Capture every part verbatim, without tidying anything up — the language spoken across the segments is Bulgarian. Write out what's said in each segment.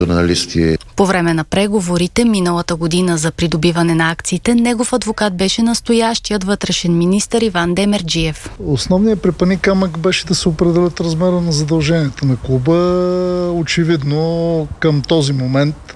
журналисти. По време на преговорите миналата година за придобиване на акциите, негов адвокат беше настоящият вътрешен министър Иван Демерджиев. Основният препъни камък беше да се определят размера на задълженията на клуба. Очевидно към този момент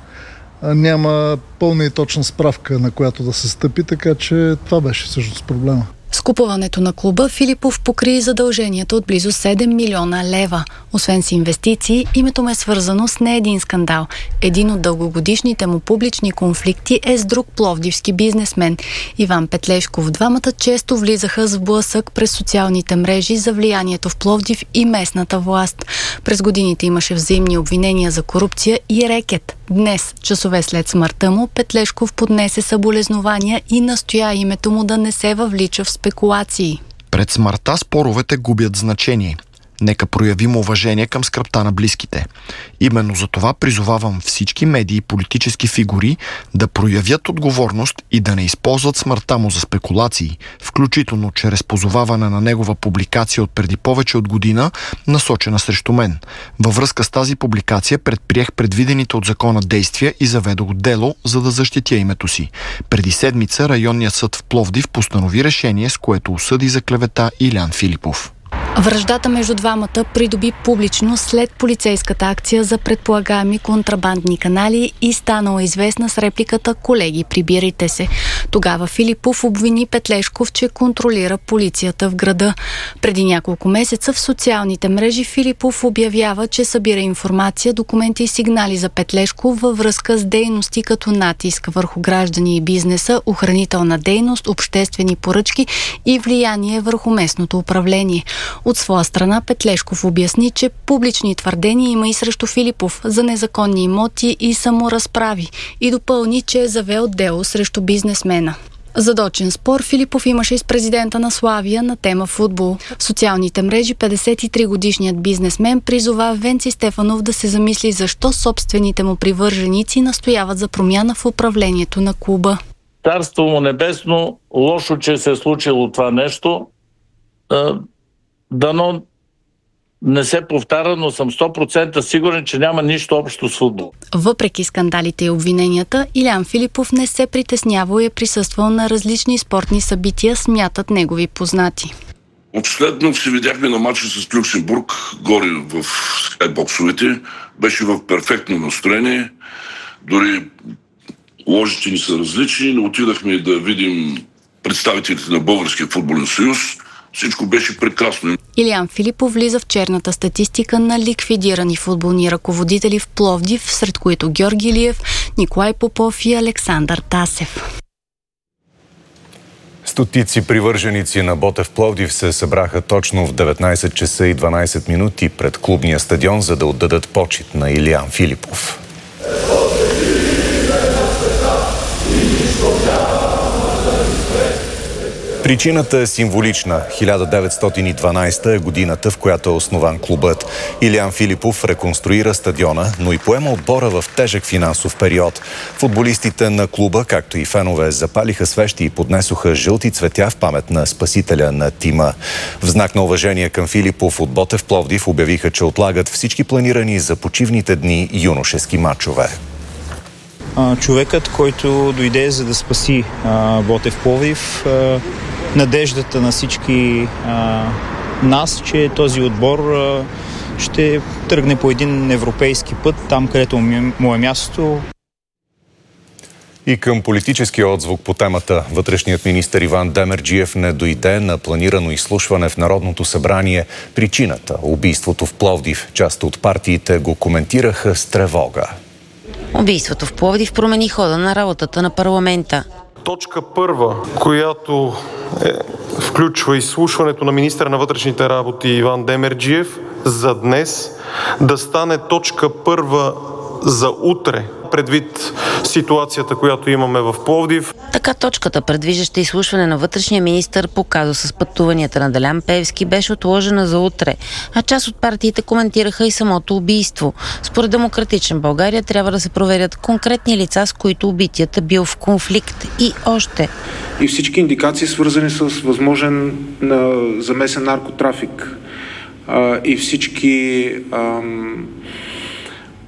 няма пълна и точна справка, на която да се стъпи, така че това беше всъщност проблема. С купуването на клуба Филипов покри задълженията от близо седем милиона лева. Освен с инвестиции, името му е свързано с не един скандал. Един от дългогодишните му публични конфликти е с друг пловдивски бизнесмен – Иван Петлешков. Двамата често влизаха с блъсък през социалните мрежи за влиянието в Пловдив и местната власт. През годините имаше взаимни обвинения за корупция и рекет. Днес, часове след смъртта му, Петлешков поднесе съболезнования и настоя името му да не се въвлича в спекулации. Пред смъртта споровете губят значение. Нека проявим уважение към скръбта на близките. Именно за това призовавам всички медии и политически фигури да проявят отговорност и да не използват смъртта му за спекулации, включително чрез позоваване на негова публикация от преди повече от година, насочена срещу мен. Във връзка с тази публикация предприех предвидените от закона действия и заведох дело, за да защитя името си. Преди седмица районният съд в Пловдив постанови решение, с което осъди за клевета Илиян Филипов. Враждата между двамата придоби публично след полицейската акция за предполагаеми контрабандни канали и станала известна с репликата „Колеги, прибирайте се“. Тогава Филипов обвини Петлешков, че контролира полицията в града. Преди няколко месеца в социалните мрежи Филипов обявява, че събира информация, документи и сигнали за Петлешков във връзка с дейности като натиск върху граждани и бизнеса, охранителна дейност, обществени поръчки и влияние върху местното управление. От своя страна Петлешков обясни, че публични твърдения има и срещу Филипов за незаконни имоти и саморазправи и допълни, че е завел дело срещу бизнесмена. Задочен спор Филипов имаше и с президента на Славия на тема футбол. В социалните мрежи петдесет и три годишният бизнесмен призова Венци Стефанов да се замисли защо собствените му привърженици настояват за промяна в управлението на клуба. Царство му небесно, лошо, че се е случило това нещо. Дано не се повтаря, но съм сто процента сигурен, че няма нищо общо с футбол. Въпреки скандалите и обвиненията, Илиян Филипов не се притеснявал и е присъствал на различни спортни събития, смятат негови познати. Последно се видяхме на матча с Люксембург, горе в скайбоксовете. Беше в перфектно настроение. Дори ложите ни са различни, но отидахме да видим представителите на Българския футболен съюз. Всичко беше прекрасно. Илиян Филипов влиза в черната статистика на ликвидирани футболни ръководители в Пловдив, сред които Георги Илиев, Николай Попов и Александър Тасев. Стотици привърженици на Ботев Пловдив се събраха точно в деветнайсет часа и дванайсет минути пред клубния стадион, за да отдадат почит на Илиян Филипов. Причината е символична. хиляда деветстотин и дванайсета е годината, в която е основан клубът. Илиян Филипов реконструира стадиона, но и поема отбора в тежък финансов период. Футболистите на клуба, както и фенове, запалиха свещи и поднесоха жълти цветя в памет на спасителя на тима. В знак на уважение към Филипов от Ботев Пловдив обявиха, че отлагат всички планирани за почивните дни юношески мачове. Човекът, който дойде за да спаси а, Ботев Пловдив, а, надеждата на всички а, нас, че този отбор а, ще тръгне по един европейски път, там където му е място. И към политическия отзвук по темата. Вътрешният министър Иван Демерджиев не дойде на планирано изслушване в Народното събрание. Причината – убийството в Пловдив. Част от партиите го коментираха с тревога. Убийството в Пловдив промени хода на работата на парламента. Точка първа, която е, включва изслушването на министъра на вътрешните работи Иван Демерджиев за днес, да стане точка първа за утре, предвид ситуацията, която имаме в Пловдив. Така точката, предвиждаща изслушване на вътрешния министър по казуса с пътуванията на Делян Пеевски, беше отложена за утре, а част от партиите коментираха и самото убийство. Според Демократична България трябва да се проверят конкретни лица, с които убитият е бил в конфликт и още. И всички индикации, свързани с възможен замесен наркотрафик а, и всички ам,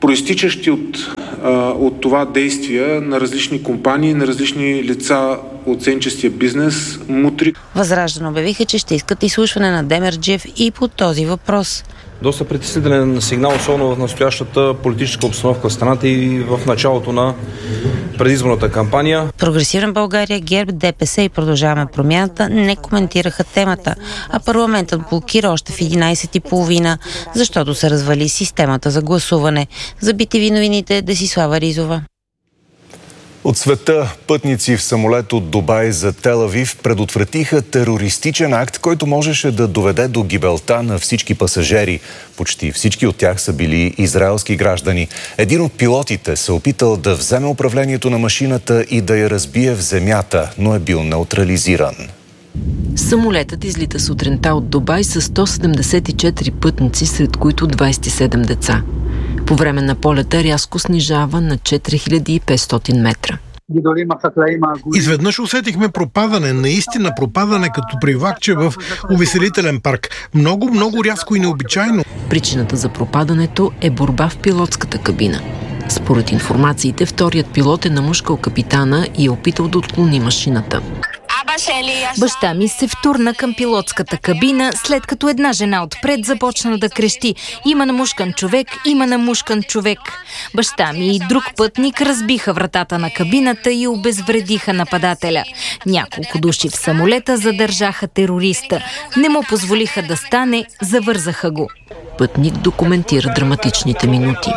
проистичащи от, от това действия на различни компании, на различни лица от сенчестия бизнес, мутри. Възраждане обявиха, че ще искат изслушване на Демерджиев и по този въпрос. Доста притеснителен сигнал, особено в настоящата политическа обстановка в страната и в началото на предизборната кампания. Прогресивна България, ГЕРБ, ДПС и Продължаваме промяната не коментираха темата, а парламентът блокира още в единайсет и половина, защото се развали системата за гласуване. За би ти ви новините Десислава Ризова. От света пътници в самолет от Дубай за Тел Авив предотвратиха терористичен акт, който можеше да доведе до гибелта на всички пасажери. Почти всички от тях са били израелски граждани. Един от пилотите се опитал да вземе управлението на машината и да я разбие в земята, но е бил неутрализиран. Самолетът излита сутринта от Дубай с сто седемдесет и четири пътници, сред които двайсет и седем деца. По време на полета рязко снижава на четири хиляди и петстотин метра. Изведнъж усетихме пропадане, наистина пропадане, като при влакче в увеселителен парк. Много, много рязко и необичайно. Причината за пропадането е борба в пилотската кабина. Според информациите, вторият пилот е намушкал капитана и е опитал да отклони машината. Баща ми се втурна към пилотската кабина, след като една жена отпред започна да крещи: "Има намушкан човек, има намушкан човек." Баща ми и друг пътник разбиха вратата на кабината и обезвредиха нападателя. Няколко души в самолета задържаха терориста. Не му позволиха да стане, завързаха го. Пътник документира драматичните минути.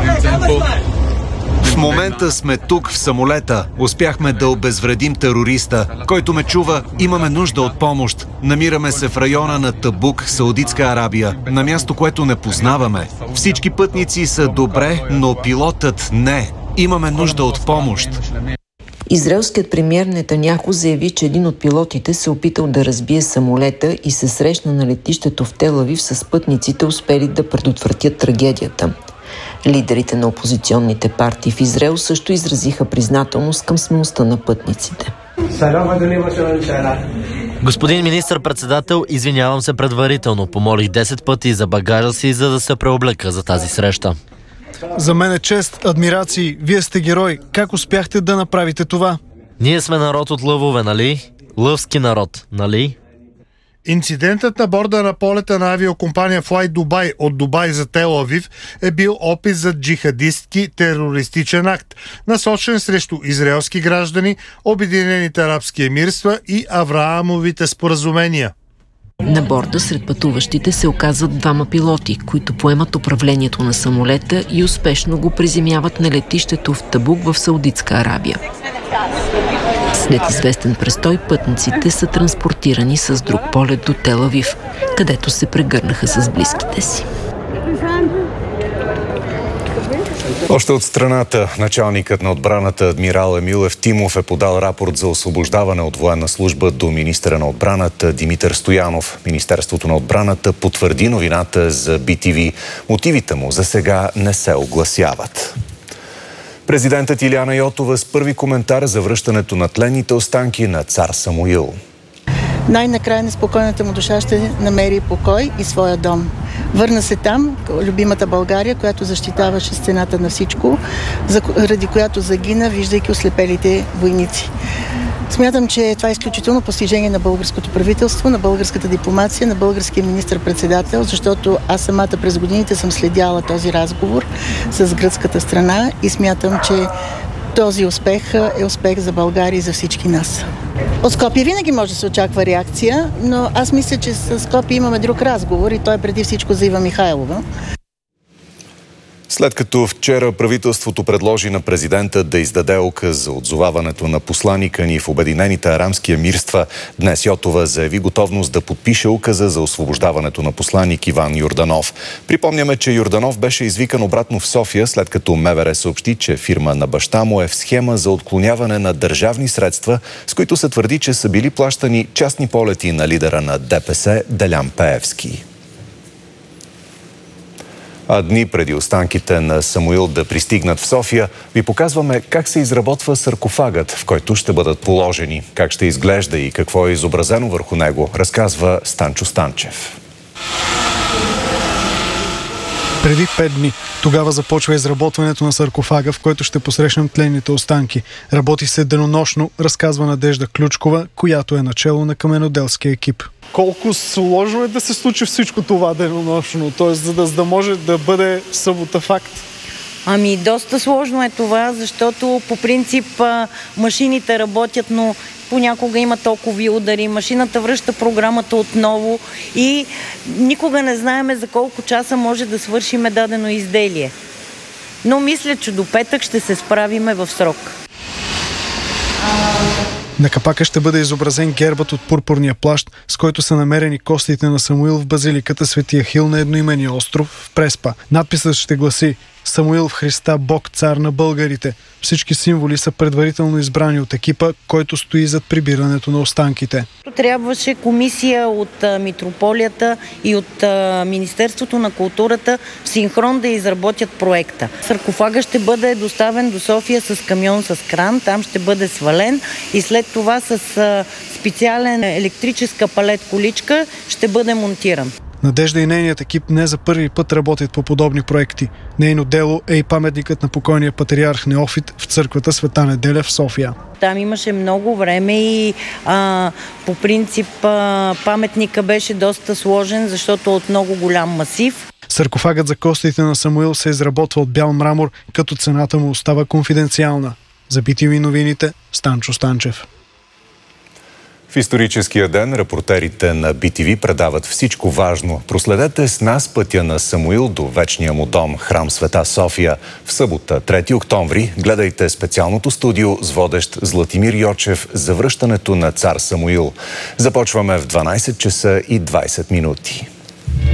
В момента сме тук в самолета. Успяхме да обезвредим терориста. Който ме чува, имаме нужда от помощ. Намираме се в района на Табук, Саудитска Арабия. На място, което не познаваме. Всички пътници са добре, но пилотът не. Имаме нужда от помощ. Израелският премиер Нетаняху заяви, че един от пилотите се опитал да разбие самолета и се срещна на летището в Тел Авив с пътниците, успели да предотвратят трагедията. Лидерите на опозиционните партии в Израел също изразиха признателност към смелостта на пътниците. Господин министър-председател, извинявам се предварително. Помолих десет пъти за багажа си, за да се преоблека за тази среща. За мен е чест, адмирации. Вие сте герой. Как успяхте да направите това? Ние сме народ от лъвове, нали? Лъвски народ, нали? Инцидентът на борда на полета на авиокомпания Fly Dubai от Дубай за Тел Авив е бил опит за джихадистки терористичен акт, насочен срещу израелски граждани, Обединените арабски емирства и Авраамовите споразумения. На борда сред пътуващите се оказват двама пилоти, които поемат управлението на самолета и успешно го приземяват на летището в Табук в Саудитска Арабия. След известен престой, пътниците са транспортирани с друг полет до Тел Авив, където се прегърнаха с близките си. Още от страната, началникът на отбраната адмирал Емил Евтимов е подал рапорт за освобождаване от военна служба до министъра на отбраната Димитър Стоянов. Министерството на отбраната потвърди новината за би ти ви. Мотивите му за сега не се огласяват. Президентът Илияна Йотова с първи коментар за връщането на тленните останки на цар Самуил. Най-накрая неспокойната му душа ще намери покой и своя дом. Върна се там, любимата България, която защитаваше стената на всичко, заради която загина, виждайки ослепелите войници. Смятам, че това е изключително постижение на българското правителство, на българската дипломация, на българския министър-председател, защото аз самата през годините съм следяла този разговор с гръцката страна и смятам, че този успех е успех за България и за всички нас. От Скопие винаги може да се очаква реакция, но аз мисля, че с Скопие имаме друг разговор и той е преди всичко за Ива Михайлова. След като вчера правителството предложи на президента да издаде указ за отзоваването на посланика ни в Обединените арабски емирства, днес Йотова заяви готовност да подпише указа за освобождаването на посланик Иван Йорданов. Припомняме, че Йорданов беше извикан обратно в София, след като МВР съобщи, че фирма на баща му е в схема за отклоняване на държавни средства, с които се твърди, че са били плащани частни полети на лидера на ДПС Делян Пеевски. А дни преди останките на Самуил да пристигнат в София, ви показваме как се изработва саркофагът, в който ще бъдат положени, как ще изглежда и какво е изобразено върху него, разказва Станчо Станчев. Преди пет дни. Тогава започва изработването на саркофага, в който ще посрещнем тленните останки. Работи се денонощно, разказва Надежда Ключкова, която е начело на каменоделския екип. Колко сложно е да се случи всичко това денонощно, т.е. за да, за да може да бъде в събота факт? Ами, доста сложно е това, защото по принцип машините работят, но понякога има толкова удари, машината връща програмата отново и никога не знаеме за колко часа може да свършиме дадено изделие. Но мисля, че до петък ще се справиме в срок. На капака ще бъде изобразен гербът от пурпурния плащ, с който са намерени костите на Самуил в базиликата Свети Ахил на едноимения остров в Преспа. Надписът ще гласи: Самуил в Христа, Бог, цар на българите. Всички символи са предварително избрани от екипа, който стои зад прибирането на останките. Трябваше комисия от а, митрополията и от а, Министерството на културата в синхрон да изработят проекта. Саркофага ще бъде доставен до София с камион с кран, там ще бъде свален и след това с а, специален електрическа палет количка ще бъде монтиран. Надежда и нейният екип не за първи път работят по подобни проекти. Нейно дело е и паметникът на покойния патриарх Неофит в църквата Света Неделя в София. Там имаше много време и а, по принцип а, паметника беше доста сложен, защото от много голям масив. Саркофагът за костите на Самуил се изработва от бял мрамор, като цената му остава конфиденциална. За Би Ти Ви новините, Станчо Станчев. В историческия ден репортерите на Би Ти Ви предават всичко важно. Проследете с нас пътя на Самуил до вечния му дом, храм Света София. В събота, трети октомври, гледайте специалното студио с водещ Златимир Йочев за връщането на цар Самуил. Започваме в дванайсет часа и двайсет минути.